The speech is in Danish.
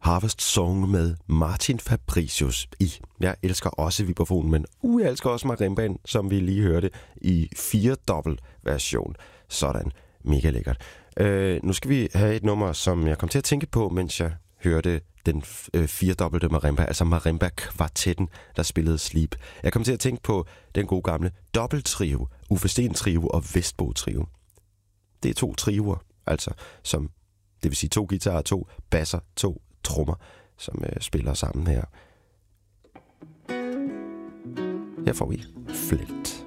Harvest Song med Martin Fabricius i. Jeg elsker også vibrafonen, men jeg elsker også marimbaen, som vi lige hørte i 4-dobbelt version. Sådan, mega lækkert. Nu skal vi have et nummer, som jeg kom til at tænke på, mens jeg hørte den 4-dobbelte marimba, altså marimba-kvartetten, der spillede Sleep. Jeg kom til at tænke på den gode gamle dobbelttrio, Uffe Sten Trio og Vestbo Trio. Det er 2 trioer, altså som, det vil sige 2 guitarer, 2 basser, 2 trommer, som spiller sammen her. Her får vi Flirt.